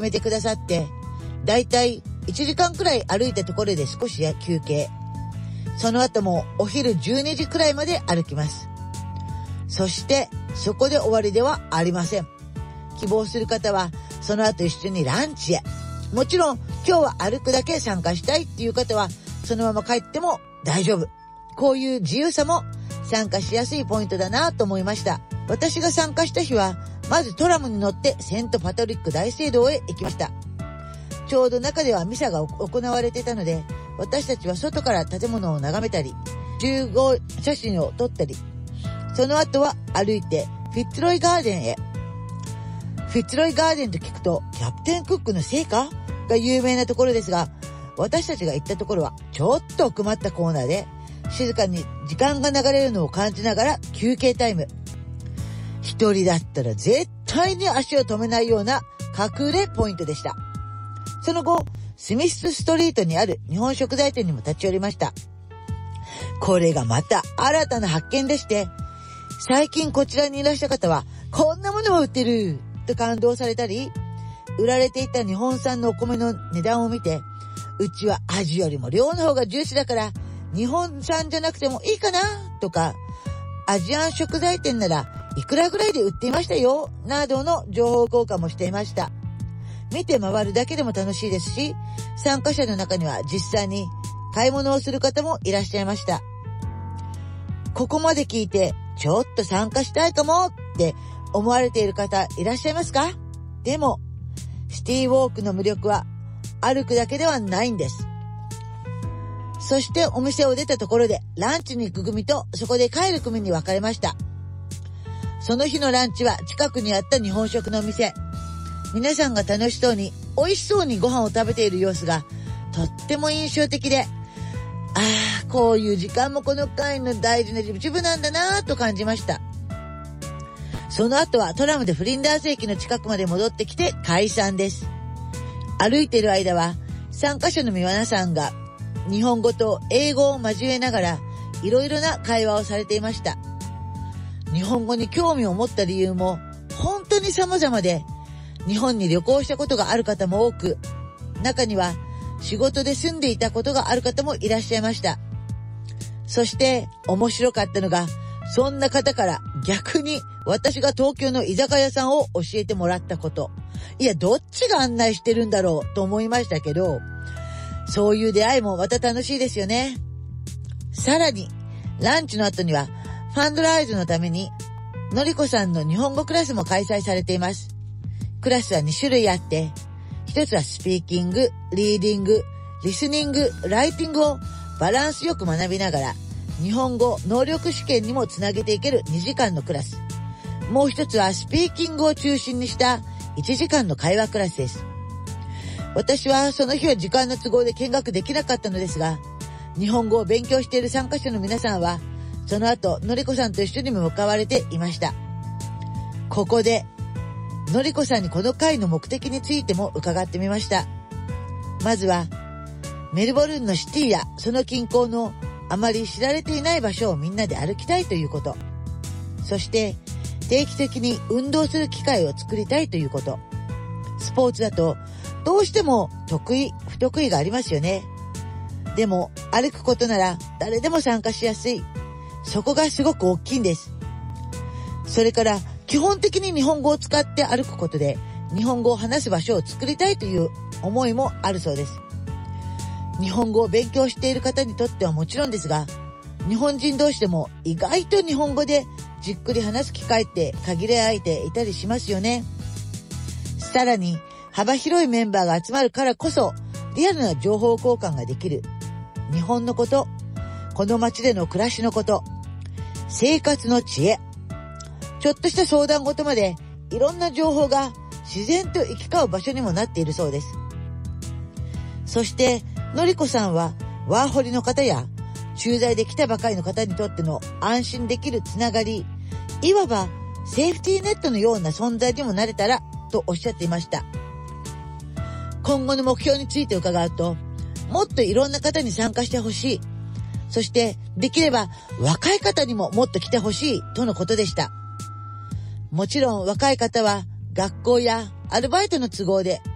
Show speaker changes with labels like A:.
A: めてくださって、だいたい1時間くらい歩いたところで少し休憩。その後もお昼12時くらいまで歩きます。そしてそこで終わりではありません。希望する方はその後一緒にランチへ。もちろん今日は歩くだけ参加したいっていう方はそのまま帰っても大丈夫。こういう自由さも参加しやすいポイントだなと思いました。私が参加した日はまずトラムに乗ってセントパトリック大聖堂へ行きました。ちょうど中ではミサが行われていたので、私たちは外から建物を眺めたり集合写真を撮ったり、その後は歩いてフィッツロイガーデンへ。フィッツロイガーデンと聞くとキャプテンクックの成果が有名なところですが、私たちが行ったところはちょっと奥まったコーナーで静かに時間が流れるのを感じながら休憩タイム。一人だったら絶対に足を止めないような隠れポイントでした。その後スミスストリートにある日本食材店にも立ち寄りました。これがまた新たな発見でして、最近こちらにいらした方はこんなものも売ってると感動されたり、売られていた日本産のお米の値段を見て、うちは味よりも量の方が重視だから日本産じゃなくてもいいかなとか、アジアン食材店ならいくらぐらいで売っていましたよなどの情報交換もしていました。見て回るだけでも楽しいですし、参加者の中には実際に買い物をする方もいらっしゃいました。ここまで聞いてちょっと参加したいかもって思われている方いらっしゃいますか？でもシティウォークの魅力は歩くだけではないんです。そしてお店を出たところでランチに行く組とそこで帰る組に分かれました。その日のランチは近くにあった日本食のお店。皆さんが楽しそうに美味しそうにご飯を食べている様子がとっても印象的で、こういう時間もこの会の大事な一部なんだなと感じました。その後はトラムでフリンダース駅の近くまで戻ってきて解散です。歩いている間は参加者の皆さんが日本語と英語を交えながらいろいろな会話をされていました。日本語に興味を持った理由も本当に様々で、日本に旅行したことがある方も多く、中には仕事で住んでいたことがある方もいらっしゃいました。そして面白かったのが、そんな方から逆に私が東京の居酒屋さんを教えてもらったこと。いや、どっちが案内してるんだろうと思いましたけど、そういう出会いもまた楽しいですよね。さらにランチの後にはファンドライズのためにのりこさんの日本語クラスも開催されています。クラスは2種類あって、一つはスピーキング、リーディング、リスニング、ライティングをバランスよく学びながら日本語能力試験にもつなげていける2時間のクラス。もう一つはスピーキングを中心にした1時間の会話クラスです。私はその日は時間の都合で見学できなかったのですが、日本語を勉強している参加者の皆さんはその後のりこさんと一緒に向かわれていました。ここでのりこさんにこの会の目的についても伺ってみました。まずはメルボルンのシティやその近郊のあまり知られていない場所をみんなで歩きたいということ、そして定期的に運動する機会を作りたいということ。スポーツだとどうしても得意不得意がありますよね。でも歩くことなら誰でも参加しやすい、そこがすごく大きいんです。それから基本的に日本語を使って歩くことで日本語を話す場所を作りたいという思いもあるそうです。日本語を勉強している方にとってはもちろんですが、日本人同士でも意外と日本語でじっくり話す機会って限られていたりしますよね。さらに幅広いメンバーが集まるからこそリアルな情報交換ができる。日本のこと、この街での暮らしのこと、生活の知恵、ちょっとした相談事までいろんな情報が自然と行き交う場所にもなっているそうです。そしてのりこさんはワーホリの方や駐在で来たばかりの方にとっての安心できるつながり、いわばセーフティーネットのような存在にもなれたらとおっしゃっていました。今後の目標について伺うと、もっといろんな方に参加してほしい、そしてできれば若い方にももっと来てほしいとのことでした。もちろん若い方は学校やアルバイトの都合で